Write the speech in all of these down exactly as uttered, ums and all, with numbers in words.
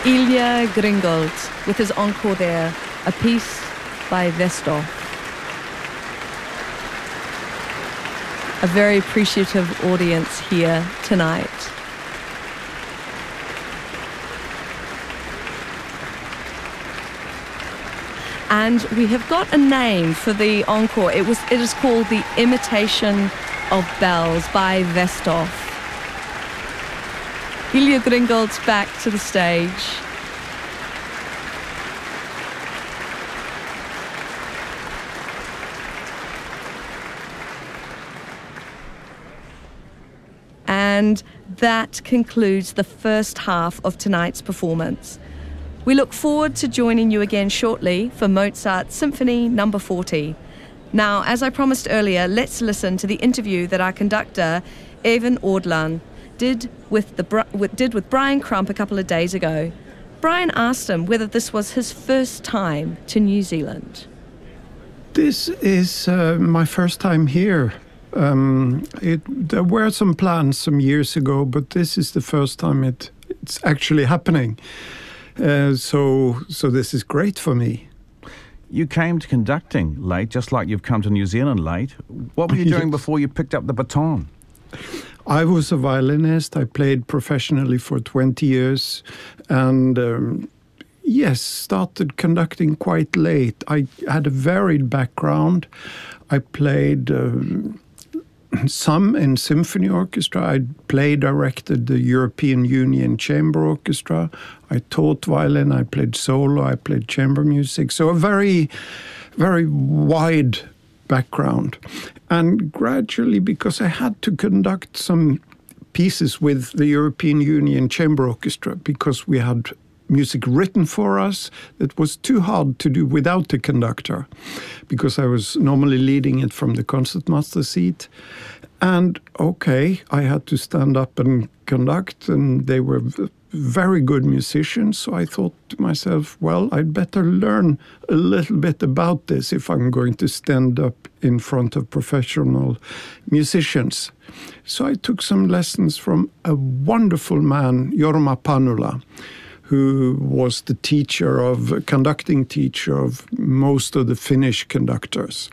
Ilja Gringold with his encore there, a piece by Vestor. A very appreciative audience here tonight. And we have got a name for the encore. It was it is called The Imitation of Bells by Vestor. Ilja Gringold's back to the stage. And that concludes the first half of tonight's performance. We look forward to joining you again shortly for Mozart Symphony number forty. Now, as I promised earlier, let's listen to the interview that our conductor, Evan Ordlan, did with, the, with, did with Brian Crump a couple of days ago. Brian asked him whether this was his first time to New Zealand. This is uh, my first time here. Um, it, there were some plans some years ago, but this is the first time it, it's actually happening. Uh, so, so this is great for me. You came to conducting late, just like you've come to New Zealand late. What were you doing before you picked up the baton? I was a violinist. I played professionally for twenty years and, um, yes, started conducting quite late. I had a varied background. I played um, some in symphony orchestra. I played, directed the European Union Chamber Orchestra. I taught violin. I played solo. I played chamber music. So a very, very wide background. And gradually, because I had to conduct some pieces with the European Union Chamber Orchestra, because we had music written for us, it was too hard to do without the conductor, because I was normally leading it from the concertmaster seat. And okay, I had to stand up and conduct, and they were very good musicians. So I thought to myself, well, I'd better learn a little bit about this if I'm going to stand up in front of professional musicians. So I took some lessons from a wonderful man, Jorma Panula, who was the teacher of, conducting teacher of most of the Finnish conductors.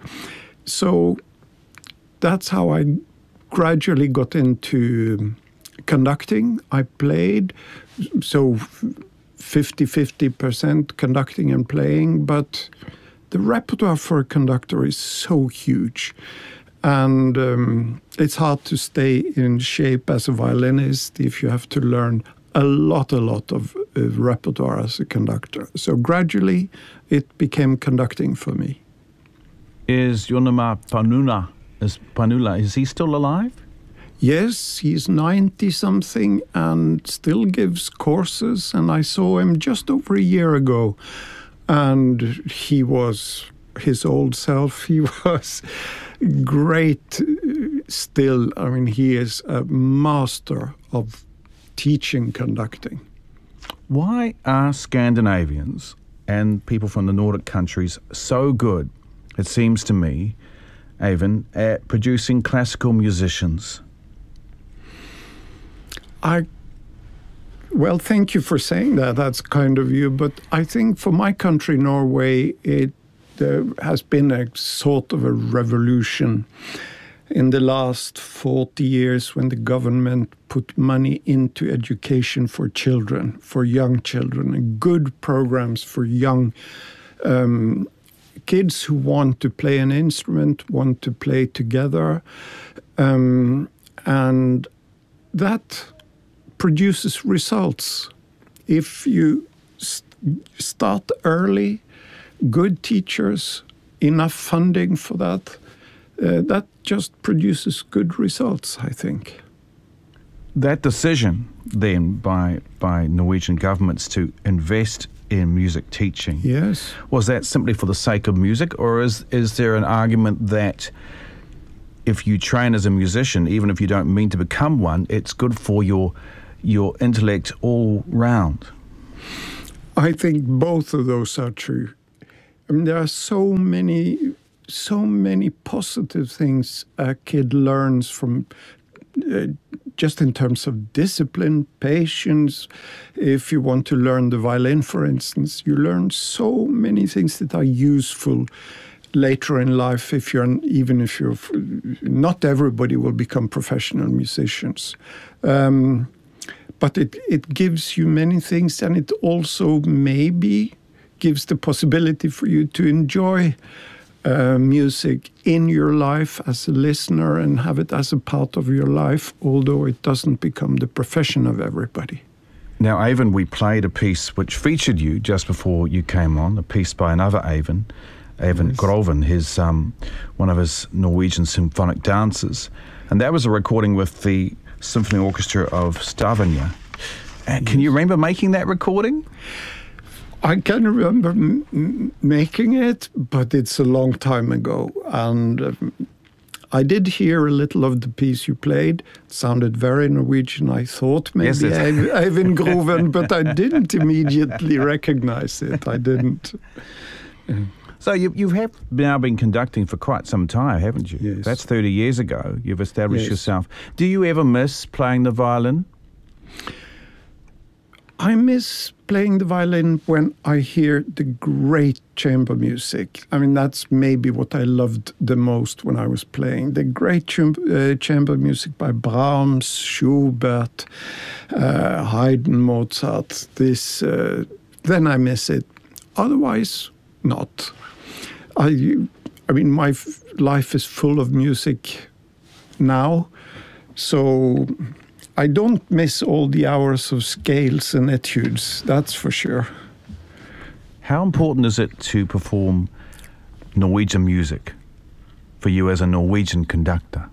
So that's how I gradually got into conducting. I played, so fifty-fifty percent conducting and playing, but the repertoire for a conductor is so huge. And um, it's hard to stay in shape as a violinist if you have to learn a lot, a lot of uh, repertoire as a conductor. So gradually it became conducting for me. Is Jorma Panula, is Panula, is he still alive? Yes, he's ninety-something and still gives courses. And I saw him just over a year ago. And he was his old self. He was great still. I mean, he is a master of teaching conducting. Why are Scandinavians and people from the Nordic countries so good, it seems to me, Evan, at producing classical musicians? I, well, thank you for saying that. That's kind of you. But I think for my country, Norway, it there has been a sort of a revolution in the last forty years when the government put money into education for children, for young children, and good programs for young um, kids who want to play an instrument, want to play together. Um, and that produces results. If you st- start early, good teachers, enough funding for that, uh, that just produces good results, I think. That decision then by by Norwegian governments to invest in music teaching, yes, was that simply for the sake of music, or is is there an argument that if you train as a musician, even if you don't mean to become one, it's good for your your intellect all round? I think both of those are true. I mean, there are so many, so many positive things a kid learns from uh, just in terms of discipline, patience. If you want to learn the violin, for instance, you learn so many things that are useful later in life. If you're even if you're not everybody will become professional musicians, um, but it it gives you many things, and it also maybe gives the possibility for you to enjoy uh, music in your life as a listener and have it as a part of your life, although it doesn't become the profession of everybody. Now, Eyvind, we played a piece which featured you just before you came on, a piece by another Eyvind, Eyvind yes. Groven, his um, one of his Norwegian symphonic dancers, and that was a recording with the Symphony Orchestra of Stavanger. And can you remember making that recording? I can remember m- m- making it, but it's a long time ago. And um, I did hear a little of the piece you played. It sounded very Norwegian. I thought maybe yes, Eyvind Groven, but I didn't immediately recognize it. I didn't. Yeah. So you you have now been conducting for quite some time, haven't you? Yes. That's thirty years ago. You've established yes. yourself. Do you ever miss playing the violin? I miss playing the violin when I hear the great chamber music. I mean, that's maybe what I loved the most when I was playing. The great chum- uh, chamber music by Brahms, Schubert, uh, Haydn, Mozart. This, uh, then I miss it. Otherwise, not. I, I mean, my f- life is full of music now, so I don't miss all the hours of scales and etudes, that's for sure. How important is it to perform Norwegian music for you as a Norwegian conductor?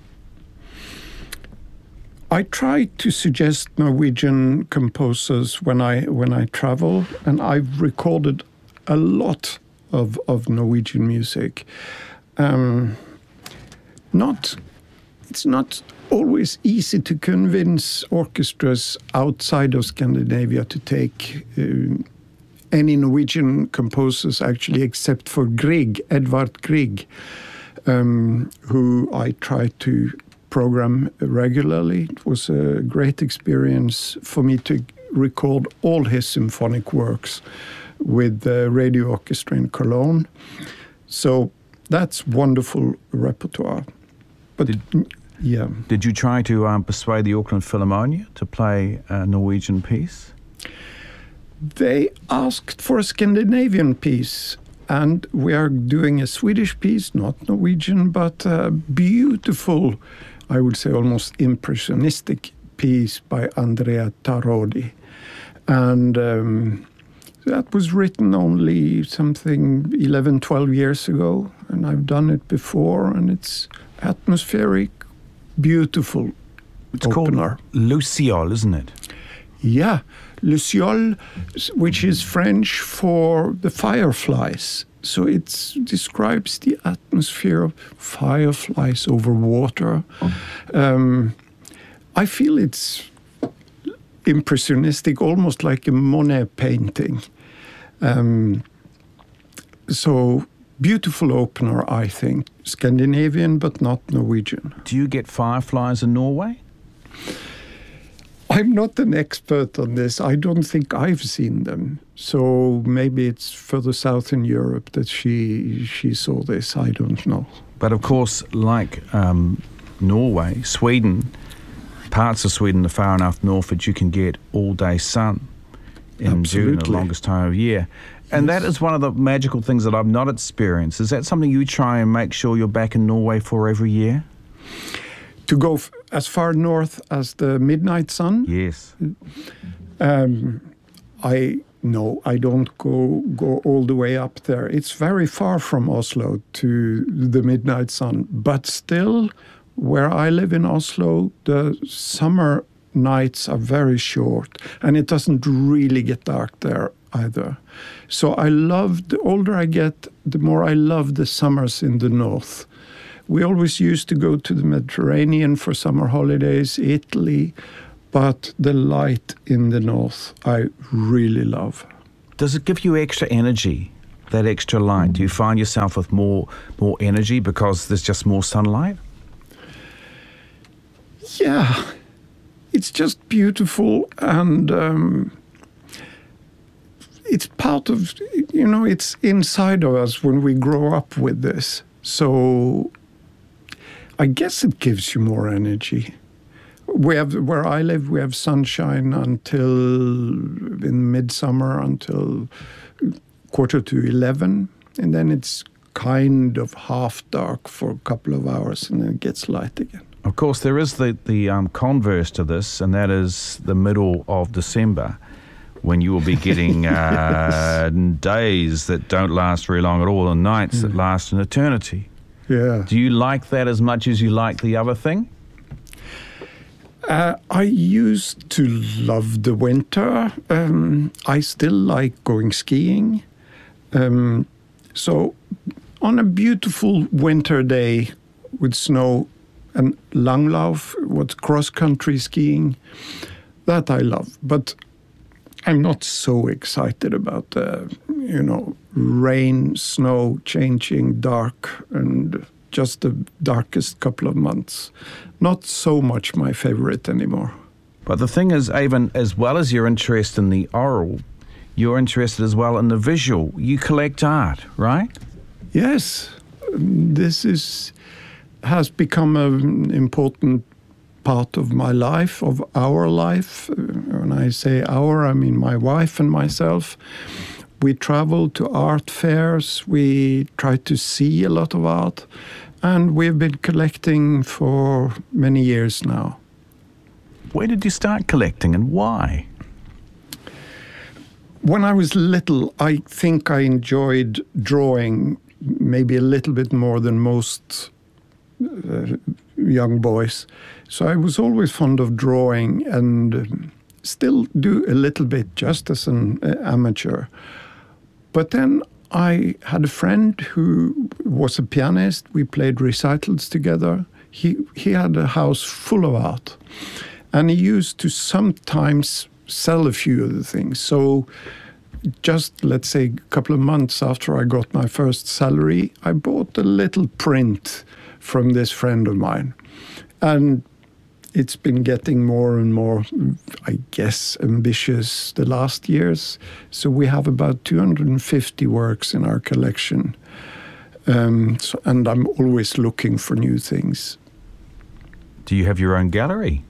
I try to suggest Norwegian composers when I when I travel, and I've recorded a lot of, of Norwegian music. Um, not, it's not always easy to convince orchestras outside of Scandinavia to take uh, any Norwegian composers, actually, except for Grieg, Edvard Grieg, um, who I try to program regularly. It was a great experience for me to record all his symphonic works with the radio orchestra in Cologne. So that's wonderful repertoire. But did, yeah. Did you try to um, persuade the Auckland Philharmonia to play a Norwegian piece? They asked for a Scandinavian piece, and we are doing a Swedish piece, not Norwegian, but a beautiful, I would say almost impressionistic piece by Andrea Tarodi. And um, that was written only something eleven, twelve years ago, and I've done it before, and it's atmospheric, beautiful it's opener. Called Luciole, isn't it? Yeah, Luciole, which is French for the fireflies. So it describes the atmosphere of fireflies over water. Um, I feel it's impressionistic, almost like a Monet painting. Um, so beautiful opener, I think. Scandinavian, but not Norwegian. Do you get fireflies in Norway? I'm not an expert on this. I don't think I've seen them. So maybe it's further south in Europe that she she saw this. I don't know. But of course, like um, Norway, Sweden, parts of Sweden are far enough north that you can get all-day sun in Absolutely. June, the longest time of year. And yes. That is one of the magical things that I've not experienced. Is that something you try and make sure you're back in Norway for every year? To go f- as far north as the midnight sun? Yes. Um, I no, I don't go go all the way up there. It's very far from Oslo to the midnight sun. But still, where I live in Oslo, the summer nights are very short, and it doesn't really get dark there either. So I love, the older I get, the more I love the summers in the north. We always used to go to the Mediterranean for summer holidays, Italy, but the light in the north I really love. Does it give you extra energy, that extra light? Do you find yourself with more more energy because there's just more sunlight? yeah, it's just beautiful, and um, it's part of, you know, it's inside of us when we grow up with this. So I guess it gives you more energy. We have, where I live, we have sunshine until in midsummer until quarter to eleven, and then it's kind of half dark for a couple of hours, and then it gets light again. Of course, there is the, the um, converse to this, and that is the middle of December, when you will be getting uh, days that don't last very long at all, and nights mm. that last an eternity. Yeah. Do you like that as much as you like the other thing? Uh, I used to love the winter. Um, I still like going skiing. Um, so on a beautiful winter day with snow and langlauf, what's cross-country skiing, that I love. But I'm not so excited about, uh, you know, rain, snow, changing, dark, and just the darkest couple of months. Not so much my favorite anymore. But the thing is, Eivind, as well as your interest in the oral, you're interested as well in the visual. You collect art, right? Yes. This is has become an important part of my life, of our life. When I say our, I mean my wife and myself. We travel to art fairs, we try to see a lot of art, and we've been collecting for many years now. Where did you start collecting and why? When I was little, I think I enjoyed drawing maybe a little bit more than most uh, young boys. So I was always fond of drawing and still do a little bit just as an uh, amateur. But then I had a friend who was a pianist. We played recitals together. He, he had a house full of art. And he used to sometimes sell a few of the things. So just, let's say, a couple of months after I got my first salary, I bought a little print from this friend of mine. And it's been getting more and more, I guess, ambitious the last years. So we have about two hundred fifty works in our collection. Um, so, and I'm always looking for new things. Do you have your own gallery?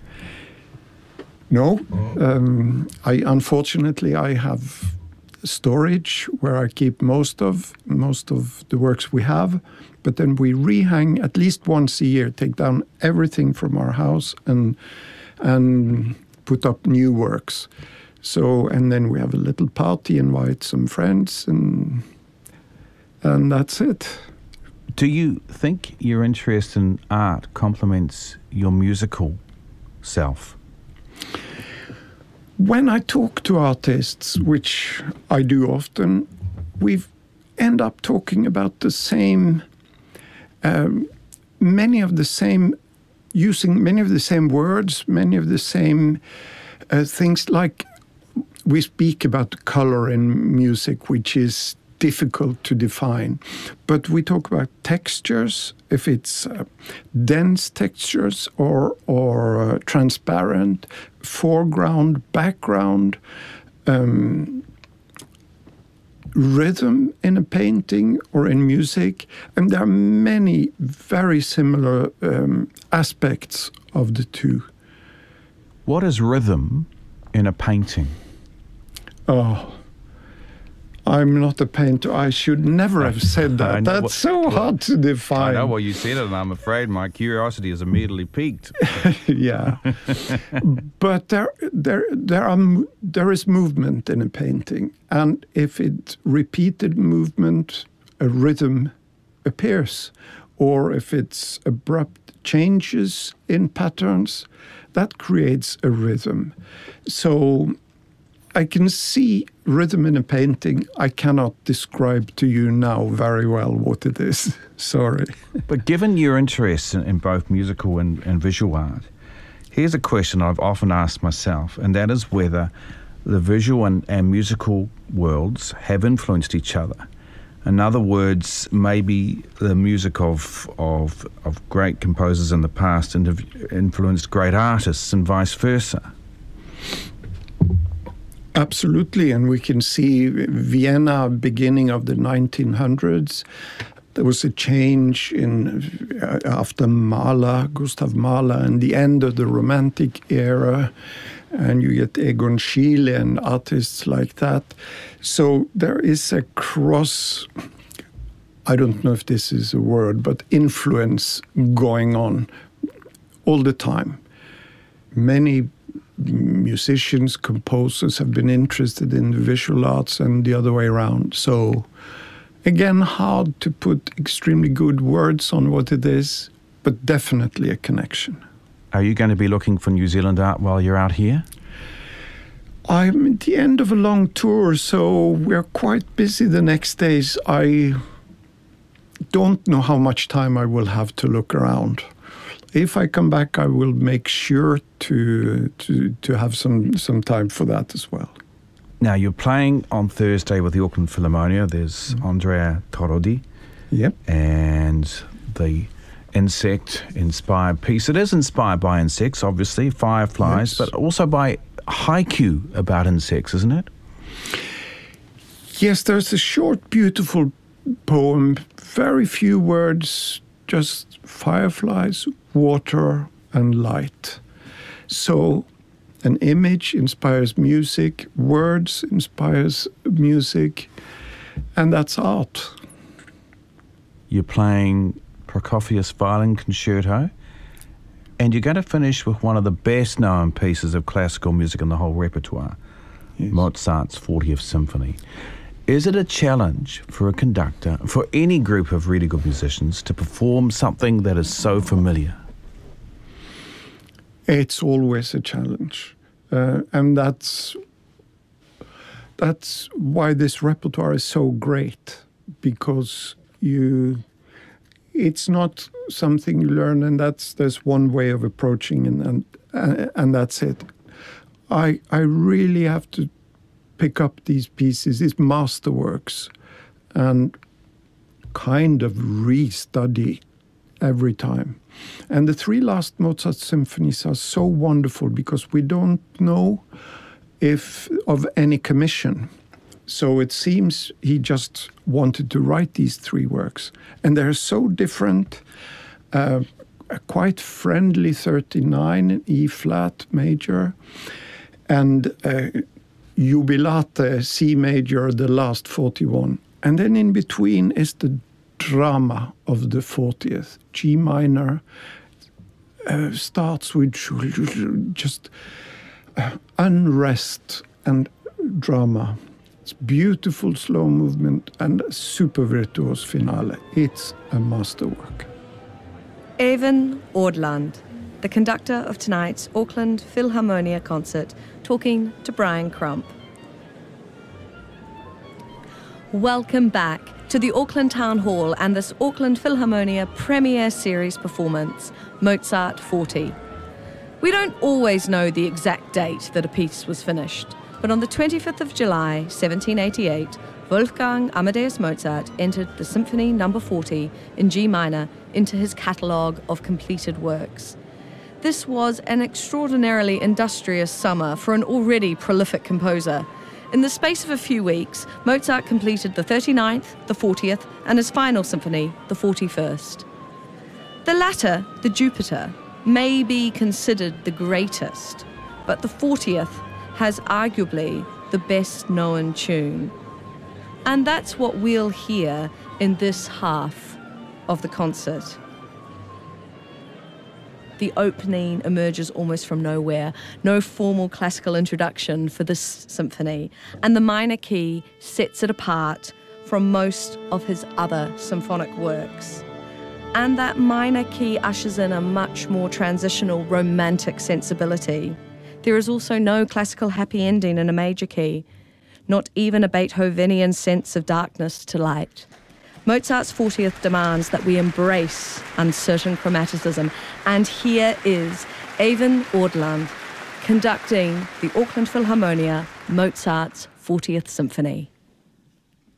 No. Um, I unfortunately, I have storage where I keep most of most of the works we have. But then we rehang at least once a year, take down everything from our house and and put up new works. So, and then we have a little party, invite some friends, and and that's it. Do you think your interest in art complements your musical self? When I talk to artists, which I do often, we end up talking about the same. Um, many of the same, using many of the same words, many of the same uh, things, like we speak about color in music, which is difficult to define. But we talk about textures, if it's uh, dense textures or, or uh, transparent, foreground, background, um, rhythm in a painting or in music, and there are many very similar um, aspects of the two. What is rhythm in a painting? Oh, I'm not a painter. I should never have said that. That's what, so well, hard to define. I know, well, you said it, and I'm afraid my curiosity is immediately piqued. Yeah, but there, there, there are, there is movement in a painting, and if it's repeated movement, a rhythm appears, or if it's abrupt changes in patterns, that creates a rhythm. So I can see rhythm in a painting. I cannot describe to you now very well what it is. Sorry. But given your interest in, in both musical and, and visual art, here's a question I've often asked myself, and that is whether the visual and, and musical worlds have influenced each other. In other words, maybe the music of of of great composers in the past influenced great artists and vice versa. Absolutely, and we can see Vienna, beginning of the nineteen hundreds. There was a change in uh, after Mahler, Gustav Mahler, and the end of the Romantic era, and you get Egon Schiele and artists like that. So there is a cross, I don't know if this is a word, but influence going on all the time. Many musicians, composers have been interested in visual arts and the other way around. So again, hard to put extremely good words on what it is, but definitely a connection. Are you going to be looking for New Zealand art while you're out here? I'm at the end of a long tour, so we're quite busy the next days. I don't know how much time I will have to look around. If I come back, I will make sure to to to have some, some time for that as well. Now, you're playing on Thursday with the Auckland Philharmonia. There's mm. Andrea Torodi. Yep. And the insect-inspired piece. It is inspired by insects, obviously, fireflies, yes, but also by haiku about insects, isn't it? Yes, there's a short, beautiful poem, very few words, just fireflies, water, and light. So an image inspires music, words inspires music, and that's art. You're playing Prokofiev's Violin Concerto, and you're going to finish with one of the best-known pieces of classical music in the whole repertoire, yes, Mozart's fortieth Symphony. Is it a challenge for a conductor, for any group of really good musicians, to perform something that is so familiar? It's always a challenge, uh, and that's that's why this repertoire is so great, because you, it's not something you learn, and that's there's one way of approaching, and and, uh, and that's it. I I really have to pick up these pieces, these masterworks, and kind of restudy every time. And the three last Mozart symphonies are so wonderful because we don't know if of any commission. So it seems he just wanted to write these three works. And they're so different. Uh, a quite friendly thirty-nine in E flat major, and uh, Jubilate C major, the last forty-one. And then in between is the drama of the fortieth. G minor uh, starts with just uh, unrest and drama. It's beautiful slow movement and a super virtuose finale. It's a masterwork. Even Ordland, the conductor of tonight's Auckland Philharmonia concert, talking to Brian Crump. Welcome back to the Auckland Town Hall and this Auckland Philharmonia Premiere Series performance, Mozart forty. We don't always know the exact date that a piece was finished, but on the twenty-fifth of July, seventeen eighty-eight, Wolfgang Amadeus Mozart entered the Symphony number forty in G minor into his catalogue of completed works. This was an extraordinarily industrious summer for an already prolific composer. In the space of a few weeks, Mozart completed the thirty-ninth, the fortieth, and his final symphony, the forty-first. The latter, the Jupiter, may be considered the greatest, but the fortieth has arguably the best-known tune. And that's what we'll hear in this half of the concert. The opening emerges almost from nowhere, no formal classical introduction for this symphony, and the minor key sets it apart from most of his other symphonic works. And that minor key ushers in a much more transitional, romantic sensibility. There is also no classical happy ending in a major key, not even a Beethovenian sense of darkness to light. Mozart's fortieth demands that we embrace uncertain chromaticism, and here is Even Ordland conducting the Auckland Philharmonia Mozart's fortieth Symphony.